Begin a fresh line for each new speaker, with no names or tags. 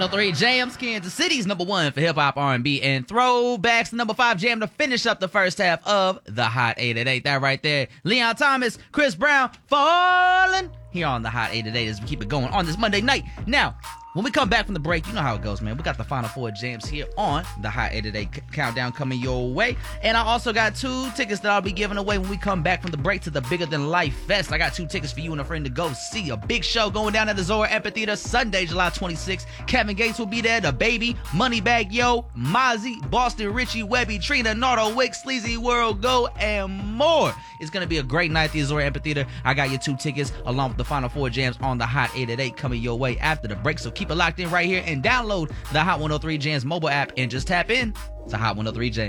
103 Jams, Kansas City's number one for hip-hop, R&B, and throwbacks. The number 5 jam to finish up the first half of the Hot 888. That right there. Leon Thomas, Chris Brown, Falling here on the Hot 888 as we keep it going on this Monday night. Now, when we come back from the break, you know how it goes, man. We got the final 4 jams here on the Hot 888 countdown coming your way. And I also got 2 tickets that I'll be giving away when we come back from the break to the Bigger Than Life Fest. I got 2 tickets for you and a friend to go see a big show going down at the Zora Amphitheater Sunday, July 26th. Kevin Gates will be there, The Baby, Moneybagg Yo, Mozzie, Boston Richie, Webby, Trina, Nardo, Wick, Sleazy World Go, and more. It's going to be a great night at the Zora Amphitheater. I got your 2 tickets along with the final 4 jams on the Hot 888 coming your way after the break. So keep it locked in right here and download the Hot 103 Jams mobile app and just tap in to Hot 103 Jams.